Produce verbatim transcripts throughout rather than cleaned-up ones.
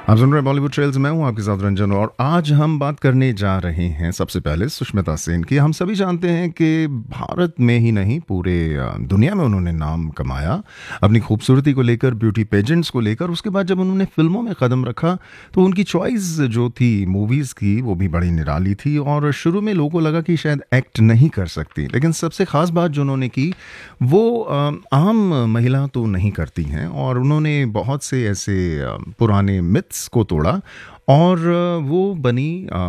आप सुन रहे हैं बॉलीवुड ट्रेल्स। मैं हूं आपके साथ रंजन और आज हम बात करने जा रहे हैं सबसे पहले सुष्मिता सेन की। हम सभी जानते हैं कि भारत में ही नहीं पूरे दुनिया में उन्होंने नाम कमाया अपनी खूबसूरती को लेकर, ब्यूटी पेजेंट्स को लेकर। उसके बाद जब उन्होंने फिल्मों में कदम रखा तो उनकी चॉइस जो थी मूवीज़ की वो भी बड़ी निराली थी और शुरू में लोगों को लगा कि शायद एक्ट नहीं कर सकती, लेकिन सबसे ख़ास बात जो उन्होंने की वो आम महिला तो नहीं करती हैं और उन्होंने बहुत से ऐसे पुराने मिथ्स को तोड़ा और वो बनी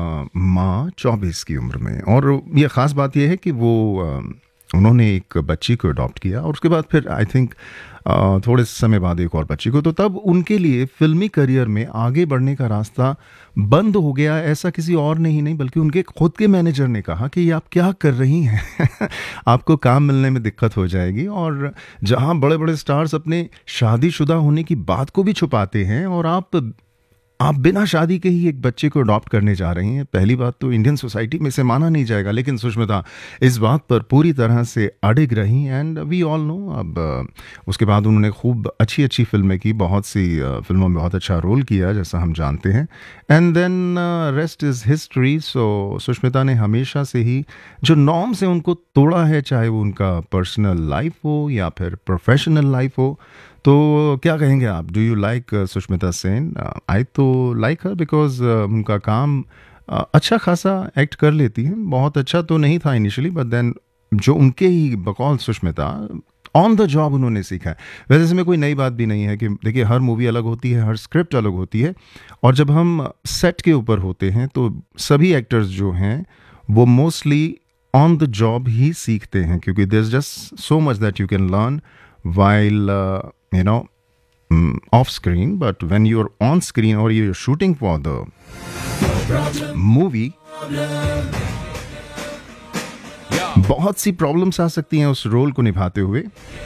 माँ चौबीस की उम्र में। और ये ख़ास बात यह है कि वो आ, उन्होंने एक बच्ची को अडॉप्ट किया और उसके बाद फिर आई थिंक थोड़े समय बाद एक और बच्ची को। तो तब उनके लिए फिल्मी करियर में आगे बढ़ने का रास्ता बंद हो गया। ऐसा किसी और ने ही नहीं बल्कि उनके खुद के मैनेजर ने कहा कि ये आप क्या कर रही हैं आपको काम मिलने में दिक्कत हो जाएगी। और जहां बड़े बड़े स्टार्स अपने शादीशुदा होने की बात को भी छुपाते हैं और आप आप बिना शादी के ही एक बच्चे को अडॉप्ट करने जा रही हैं, पहली बात तो इंडियन सोसाइटी में से माना नहीं जाएगा। लेकिन सुष्मिता इस बात पर पूरी तरह से अडिग रही एंड वी ऑल नो। अब उसके बाद उन्होंने खूब अच्छी अच्छी फिल्में की, बहुत सी फिल्मों में बहुत अच्छा रोल किया जैसा हम जानते हैं। And then rest is history. सो सुष्मिता ने हमेशा से ही जो नॉर्म्स हैं उनको तोड़ा है, चाहे वो उनका पर्सनल लाइफ हो या फिर प्रोफेशनल लाइफ हो। तो क्या कहेंगे आप? Do you like Sushmita Sen? आई तो लाइक हर बिकॉज उनका काम uh, अच्छा खासा एक्ट कर लेती हैं। बहुत अच्छा तो नहीं था इनिशियली, बट देन जो उनके ही बकौल सुष्मिता ऑन द जॉब उन्होंने सीखा है। वैसे इसमें कोई नई बात भी नहीं है कि देखिए हर मूवी अलग होती है, हर स्क्रिप्ट अलग होती है और जब हम सेट के ऊपर होते हैं तो सभी एक्टर्स जो हैं वो मोस्टली ऑन द जॉब ही सीखते हैं, क्योंकि there is just so much that you can learn while uh, you know um, off screen, but when you're on screen or you're shooting for the movie, बहुत सी problems आ सकती हैं उस role को निभाते हुए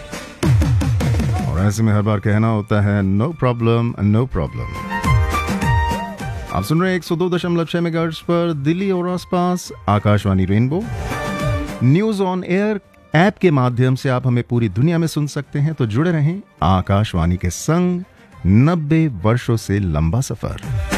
और ऐसे में हर बार कहना होता है नो प्रॉब्लम नो प्रॉब्लम। आप सुन रहे हैं एक सौ दो दशमलव छह मेगाहर्ट्ज पर दिल्ली और आसपास Akashvani rainbow news on air app के माध्यम से आप हमें पूरी दुनिया में सुन सकते हैं। तो जुड़े रहें आकाशवाणी के संग, नब्बे वर्षों से लंबा सफर।